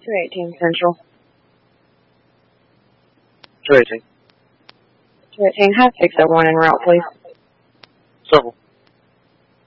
218 Central. 218. 218, have 601 en route, please. Circle.